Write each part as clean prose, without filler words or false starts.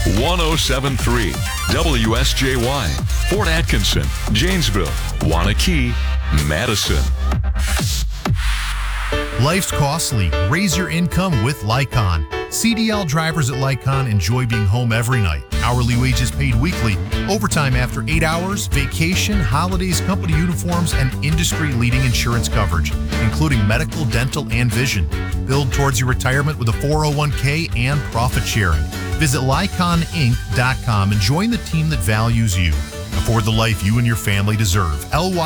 107.3 WSJY, Fort Atkinson, Janesville, Wanakee, Madison. Life's costly. Raise your income with Lycon. CDL drivers at Lycon enjoy being home every night. Hourly wages paid weekly, overtime after 8 hours, vacation, holidays, company uniforms, and industry-leading insurance coverage, including medical, dental, and vision. Build towards your retirement with a 401k and profit sharing. Visit LyconInc.com and join the team that values you. Afford the life you and your family deserve.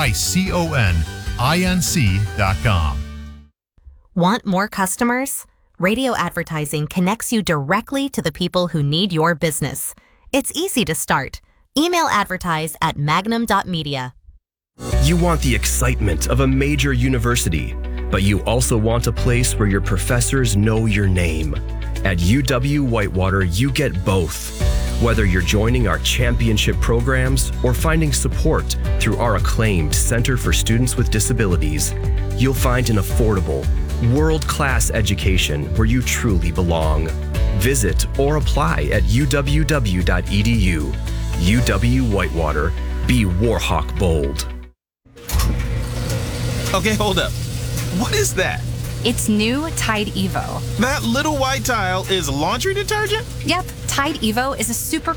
LYCONINC.com. Want more customers? Radio advertising connects you directly to the people who need your business. It's easy to start. Email advertise at magnum.media. You want the excitement of a major university, but you also want a place where your professors know your name. At UW-Whitewater, you get both. Whether you're joining our championship programs or finding support through our acclaimed Center for Students with Disabilities, you'll find an affordable, world-class education where you truly belong. Visit or apply at uww.edu. UW-Whitewater. Be Warhawk bold. Okay, hold up. What is that? It's new Tide Evo. That little white tile is laundry detergent? Yep, Tide Evo is a super